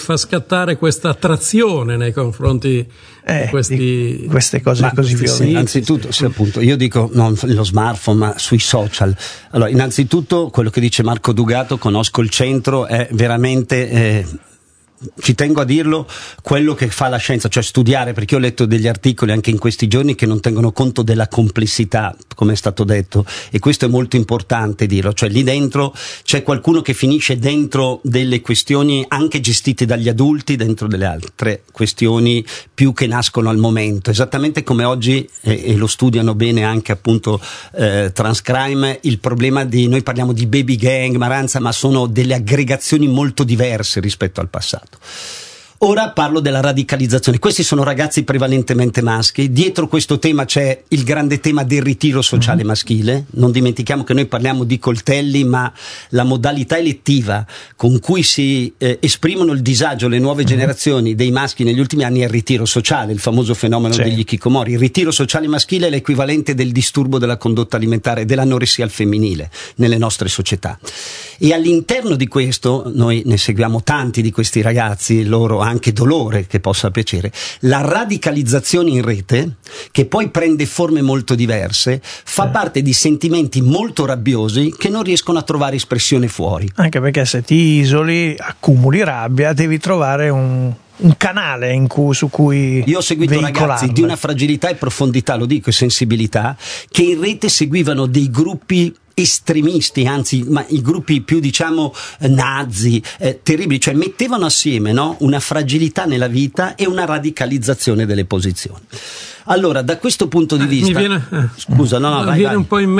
fa scattare questa attrazione nei confronti di queste cose così violente. Innanzitutto, sì, appunto, io dico non lo smartphone, ma sui social. Allora, innanzitutto quello che dice Marco Dugato, conosco il centro, è veramente ci tengo a dirlo, quello che fa la scienza, cioè studiare, perché io ho letto degli articoli anche in questi giorni che non tengono conto della complessità, come è stato detto, e questo è molto importante dirlo, cioè lì dentro c'è qualcuno che finisce dentro delle questioni anche gestite dagli adulti, dentro delle altre questioni più che nascono al momento, esattamente come oggi, e lo studiano bene anche appunto Transcrime, il problema di, noi parliamo di baby gang, maranza, ma sono delle aggregazioni molto diverse rispetto al passato. Ora parlo della radicalizzazione. Questi sono ragazzi prevalentemente maschi. Dietro questo tema c'è il grande tema del ritiro sociale maschile. Non dimentichiamo che noi parliamo di coltelli, ma la modalità elettiva con cui si esprimono il disagio le nuove generazioni dei maschi negli ultimi anni è il ritiro sociale, il famoso fenomeno degli hikikomori. Il ritiro sociale maschile è l'equivalente del disturbo della condotta alimentare, dell'anoressia al femminile nelle nostre società. E all'interno di questo, noi ne seguiamo tanti di questi ragazzi, loro anche dolore che possa piacere, la radicalizzazione in rete, che poi prende forme molto diverse, fa parte di sentimenti molto rabbiosi che non riescono a trovare espressione fuori. Anche perché se ti isoli, accumuli rabbia, devi trovare un canale su cui io ho seguito ragazzi di una fragilità e profondità, lo dico, e sensibilità, che in rete seguivano dei gruppi estremisti, anzi, ma i gruppi più diciamo nazi, terribili, cioè mettevano assieme, no, una fragilità nella vita e una radicalizzazione delle posizioni. Allora, da questo punto di vista, mi viene un po' in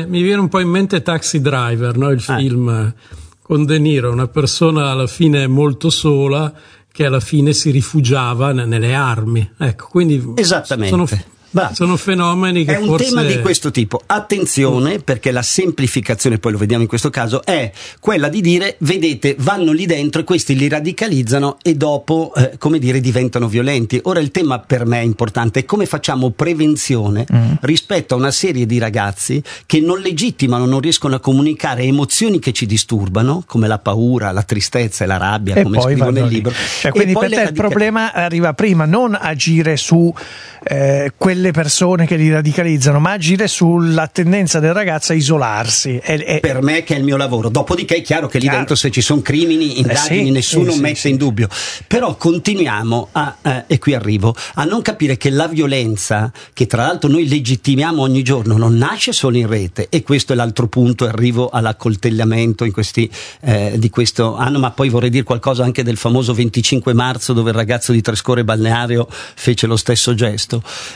mente Taxi Driver, no? Il film con De Niro, una persona alla fine molto sola che alla fine si rifugiava nelle armi. Ecco, quindi esattamente. Sono fenomeni che è un tema di questo tipo. Attenzione, perché la semplificazione, poi lo vediamo in questo caso, è quella di dire: vedete, vanno lì dentro e questi li radicalizzano e dopo diventano violenti. Ora il tema per me è importante, è come facciamo prevenzione rispetto a una serie di ragazzi che non legittimano, non riescono a comunicare emozioni che ci disturbano, come la paura, la tristezza e la rabbia, come scrivo nel libro. Cioè, quindi per te il problema arriva prima non agire su quelle persone che li radicalizzano, ma agire sulla tendenza del ragazzo a isolarsi. Per me, che è il mio lavoro. Dopodiché è chiaro che lì dentro, se ci sono crimini, indagini, nessuno mette in dubbio. Però continuiamo e qui arrivo, a non capire che la violenza, che tra l'altro noi legittimiamo ogni giorno, non nasce solo in rete, e questo è l'altro punto, arrivo all'accoltellamento in di questo anno, ma poi vorrei dire qualcosa anche del famoso 25 marzo, dove il ragazzo di Trescore Balneario fece lo stesso gesto.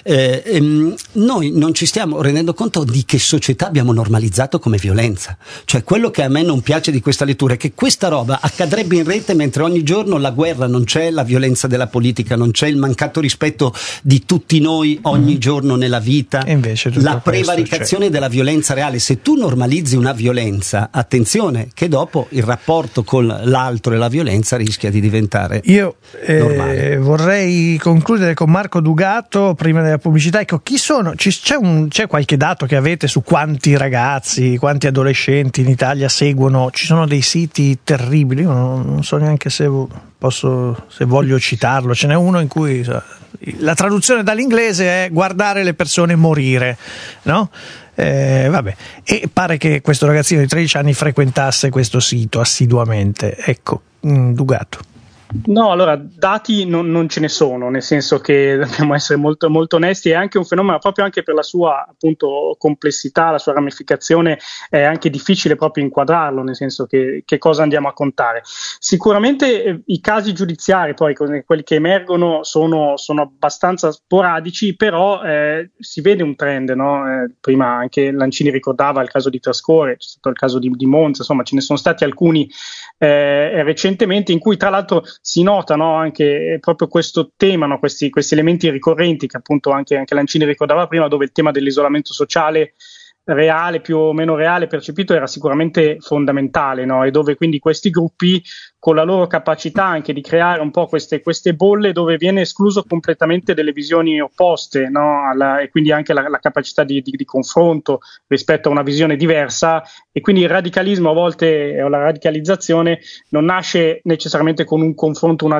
Noi non ci stiamo rendendo conto di che società abbiamo normalizzato come violenza. Cioè, quello che a me non piace di questa lettura è che questa roba accadrebbe in rete, mentre ogni giorno la guerra non c'è, la violenza della politica non c'è, il mancato rispetto di tutti noi ogni giorno nella vita, e invece la prevaricazione della violenza reale. Se tu normalizzi una violenza, attenzione che dopo il rapporto con l'altro e la violenza rischia di diventare normale. Vorrei concludere con Marco Dugato prima della pubblicità. Ecco, chi sono? C'è qualche dato che avete su quanti ragazzi, quanti adolescenti in Italia seguono? Ci sono dei siti terribili, io non so neanche se voglio citarlo. Ce n'è uno in cui la traduzione dall'inglese è guardare le persone morire, no? E pare che questo ragazzino di 13 anni frequentasse questo sito assiduamente. Ecco, Dugato. No, allora, dati non ce ne sono, nel senso che dobbiamo essere molto, molto onesti. È anche un fenomeno, proprio anche per la sua appunto complessità, la sua ramificazione, è anche difficile proprio inquadrarlo, nel senso che cosa andiamo a contare. Sicuramente i casi giudiziari, poi quelli che emergono, sono abbastanza sporadici, però si vede un trend, no? Prima anche Lancini ricordava il caso di Trescore, c'è stato il caso di Monza, insomma ce ne sono stati alcuni recentemente, in cui tra l'altro si nota, no, anche proprio questo tema, no, questi elementi ricorrenti che appunto anche Lancini ricordava prima, dove il tema dell'isolamento sociale reale, più o meno reale, percepito, era sicuramente fondamentale, no? E dove quindi questi gruppi, con la loro capacità anche di creare un po' queste bolle dove viene escluso completamente delle visioni opposte, no? E quindi anche la capacità di confronto rispetto a una visione diversa, e quindi il radicalismo a volte, o la radicalizzazione, non nasce necessariamente con un confronto, una